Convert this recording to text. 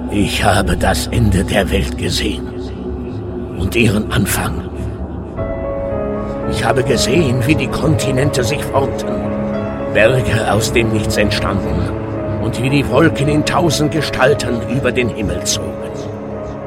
Ich habe das Ende der Welt gesehen und ihren Anfang. Ich habe gesehen, wie die Kontinente sich formten, Berge aus dem Nichts entstanden und wie die Wolken in 1000 Gestalten über den Himmel zogen.